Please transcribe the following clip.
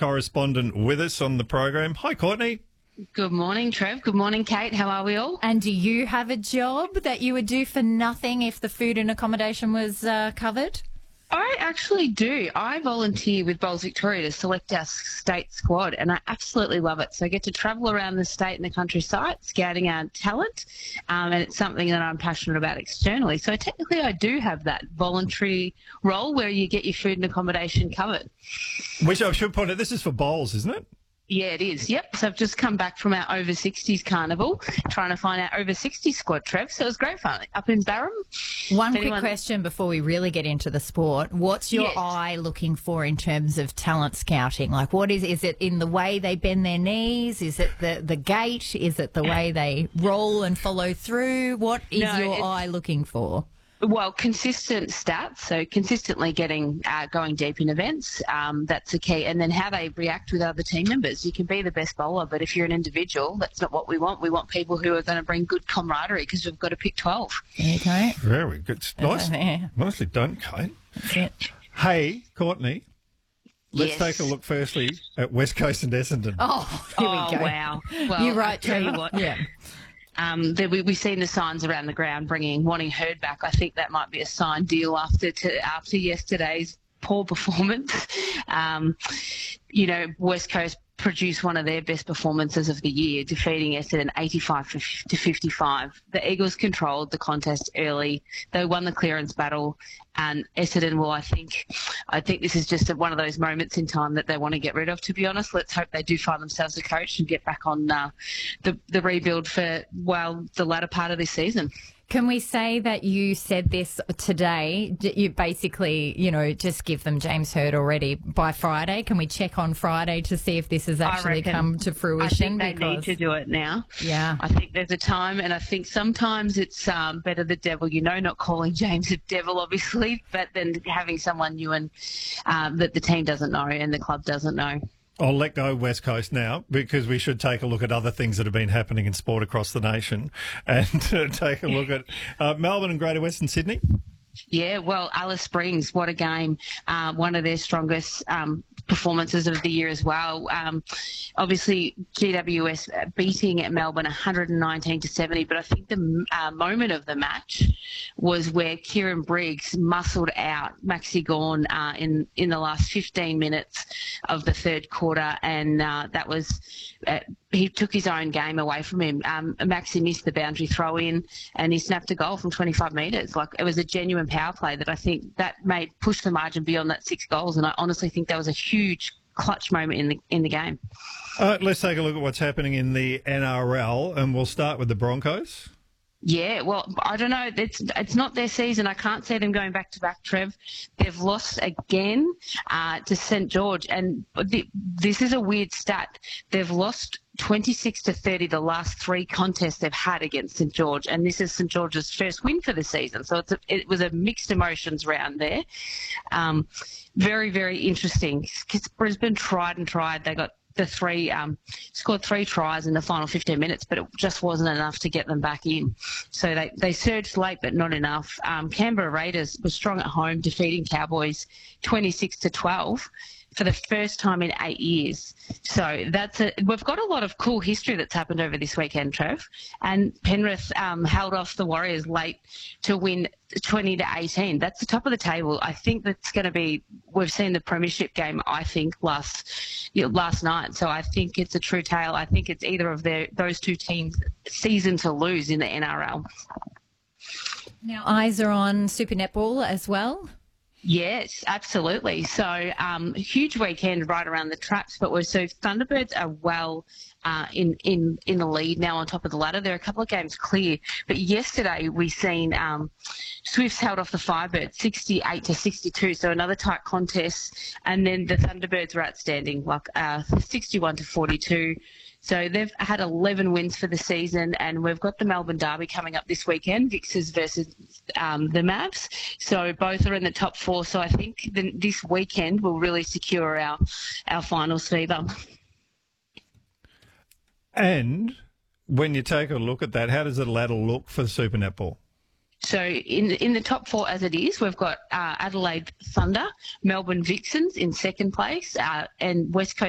correspondent with us on the program. Hi, Courtney. Good morning, Trev. Good morning, Kate. How are we all? And do you have a job that you would do for nothing if the food and accommodation was covered? I actually do. I volunteer with Bowls Victoria to select our state squad, and I absolutely love it. So I get to travel around the state and the countryside, scouting our talent, and it's something that I'm passionate about externally. So technically I do have that voluntary role where you get your food and accommodation covered. Which I should point out, this is for bowls, isn't it? Yeah, it is. Yep. So I've just come back from our over 60s carnival, trying to find our over 60s squad, Trev. So it was great fun up in Barham. One quick question before we really get into the sport. What's your Yes. eye looking for in terms of talent scouting? Like, what is it in the way they bend their knees? Is it the gait? Is it the way they roll and follow through? What is your eye looking for? Well, consistent stats, so consistently going deep in events, that's the key. And then how they react with other team members. You can be the best bowler, but if you're an individual, that's not what we want. We want people who are going to bring good camaraderie because we've got to pick 12. Okay. Very good. Nice. Nicely done, Kate. Hey, Courtney. Let's take a look firstly at West Coast and Essendon. Oh, here we go. Wow. Well, You're right, I'll tell you Trevor. what. Yeah. We've seen the signs around the ground wanting Hurd back. I think that might be a signed deal after yesterday's poor performance. West Coast produced one of their best performances of the year, defeating Essendon 85-55. The Eagles controlled the contest early. They won the clearance battle, and Essendon will, I think this is just one of those moments in time that they want to get rid of, to be honest. Let's hope they do find themselves a coach and get back on the rebuild for, the latter part of this season. Can we say that you said this today? You basically, just give them James Hurd already by Friday. Can we check on Friday to see if this has actually come to fruition? I think they need to do it now. Yeah. I think there's a time, and I think sometimes it's better the devil, not calling James the devil, obviously, but then having someone new and that the team doesn't know and the club doesn't know. I'll let go West Coast now because we should take a look at other things that have been happening in sport across the nation and take a look at Melbourne and Greater Western Sydney. Yeah, well, Alice Springs, what a game. One of their strongest performances of the year as well. Obviously, GWS beating at Melbourne 119-70, but I think the moment of the match was where Kieran Briggs muscled out Maxi Gawn in the last 15 minutes of the third quarter, and that was he took his own game away from him. Maxi missed the boundary throw in, and he snapped a goal from 25 metres. Like, it was a genuine power play that I think that push the margin beyond that 6 goals, and I honestly think that was a huge clutch moment in the game. Let's take a look at what's happening in the NRL, and we'll start with the Broncos. Yeah, well, I don't know. It's not their season. I can't see them going back to back, Trev. They've lost again to St George, and this is a weird stat. They've lost 26-30 the last 3 contests they've had against St George, and this is St George's first win for the season. So it was a mixed emotions round there. Very, very interesting. Because Brisbane tried and tried. They got scored 3 tries in the final 15 minutes, but it just wasn't enough to get them back in. So they surged late, but not enough. Canberra Raiders were strong at home, defeating Cowboys 26-12 for the first time in 8 years. So we've got a lot of cool history that's happened over this weekend, Trev. And Penrith held off the Warriors late to win 20-18. That's the top of the table. I think that's going to be. We've seen the premiership game, I think, last night. So I think it's a true tale. I think it's either of those two teams' season to lose in the NRL. Now, eyes are on Super Netball as well. Yes, absolutely. So huge weekend right around the traps, but Thunderbirds are well in the lead now on top of the ladder. They're a couple of games clear, but yesterday we seen Swifts held off the Firebirds 68-62, so another tight contest, and then the Thunderbirds were outstanding, like 61-42. So they've had 11 wins for the season, and we've got the Melbourne Derby coming up this weekend, Vixers versus the Mavs. So both are in the top 4. So I think this weekend will really secure our finals fever. And when you take a look at that, how does the ladder look for Super Netball? So in the top 4 as it is, we've got Adelaide Thunder, Melbourne Vixens in second place, and West Coast